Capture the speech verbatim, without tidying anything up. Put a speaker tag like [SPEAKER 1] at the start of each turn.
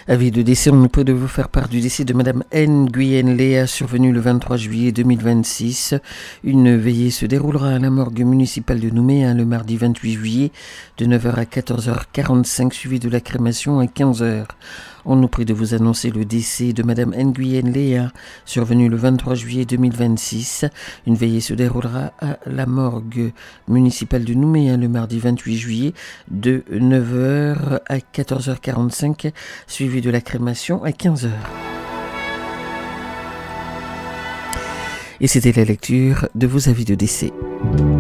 [SPEAKER 1] Avis de décès, on nous prie de vous faire part du décès de Madame Nguyen Léa, survenu le vingt-trois juillet deux mille vingt-six. Une veillée se déroulera à la morgue municipale de Nouméa le mardi vingt-huit juillet de neuf heures à quatorze heures quarante-cinq, suivi de la crémation à quinze heures. On nous prie de vous annoncer le décès de Madame Nguyen Léa, survenu le vingt-trois juillet deux mille vingt-six. Une veillée se déroulera à la morgue municipale de Nouméa le mardi vingt-huit juillet de neuf heures à quatorze heures quarante-cinq, suivi de la crémation à quinze heures. Et c'était la lecture de vos avis de décès.